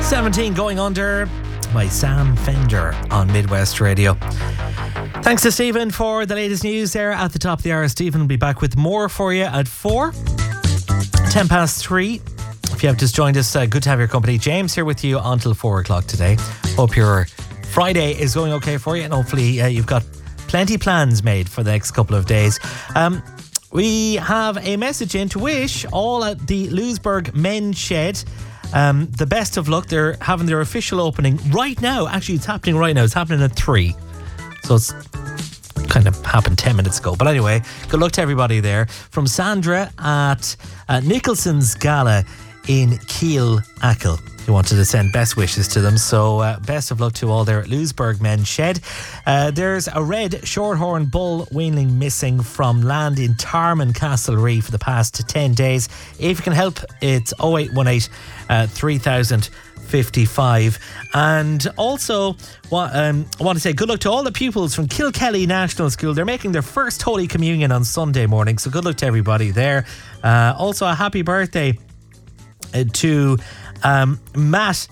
17 Going Under by Sam Fender on Midwest Radio. Thanks to Stephen for the latest news there at the top of the hour. Stephen will be back with more for you at 4. 10 past 3. If you have just joined us, good to have your company. James here with you until 4 o'clock today. Hope your Friday is going okay for you, and hopefully you've got plenty plans made for the next couple of days. We have a message in to wish all at the Lewisburg Men's Shed the best of luck. They're having their official opening right now. Actually, it's happening right now. It's happening at 3. So it's kind of happened 10 minutes ago. But anyway, good luck to everybody there. From Sandra at Nicholson's Gala in Keele Achill. You wanted to send best wishes to them, so best of luck to all there at Lewisburg Men's Shed. There's a red shorthorn bull weanling missing from land in Tarman, Castlereagh for the past 10 days. If you can help, it's 0818 3055. And also, I want to say good luck to all the pupils from Kilkelly National School. They're making their first Holy Communion on Sunday morning, so good luck to everybody there. Also, a happy birthday to Matt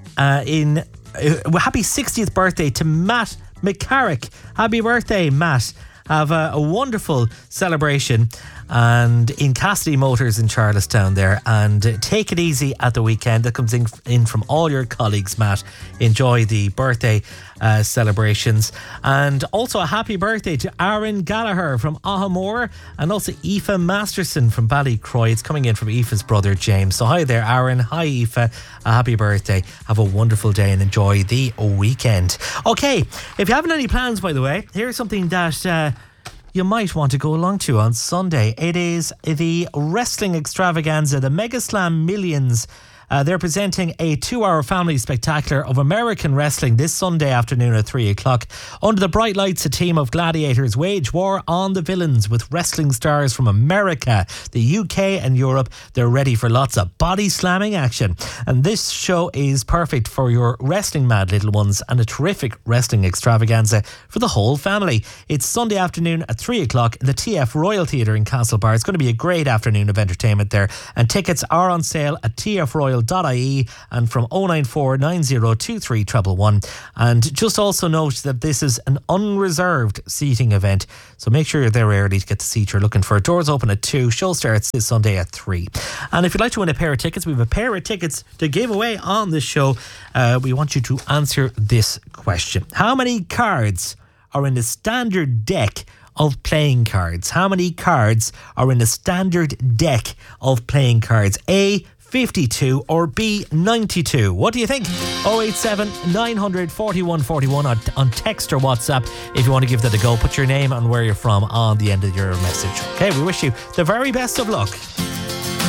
happy 60th birthday to Matt McCarrick. Happy birthday, Matt. Have a wonderful celebration and in Cassidy Motors in Charlestown there, and take it easy at the weekend. That comes in from all your colleagues, Matt. Enjoy the birthday celebrations. And also a happy birthday to Aaron Gallagher from Ahamore, and also Aoife Masterson from Ballycroy. It's coming in from Aoife's brother James. So hi there, Aaron. Hi, Aoife. A happy birthday. Have a wonderful day and enjoy the weekend. Okay, if you haven't any plans, by the way, here's something that you might want to go along to on Sunday. It is the wrestling extravaganza, the Mega Slam Millions. They're presenting a 2-hour family spectacular of American wrestling this Sunday afternoon at 3 o'clock. Under the bright lights, a team of gladiators wage war on the villains with wrestling stars from America, the UK and Europe. They're ready for lots of body slamming action. And this show is perfect for your wrestling mad little ones, and a terrific wrestling extravaganza for the whole family. It's Sunday afternoon at 3 o'clock in the TF Royal Theatre in Castlebar. It's going to be a great afternoon of entertainment there, and tickets are on sale at tfroyal.ie and from 094 9023 111. And just also note that this is an unreserved seating event, so make sure you're there early to get the seat you're looking for. Doors open at 2, show starts this Sunday at 3. And if you'd like to win a pair of tickets, we have a pair of tickets to give away on this show. We want you to answer this question: how many cards are in the standard deck of playing cards? How many cards are in a standard deck of playing cards? A, 52 or B, 92? What do you think? 087 900 4141 on text or WhatsApp. If you want to give that a go, put your name and where you're from on the end of your message. Okay, we wish you the very best of luck.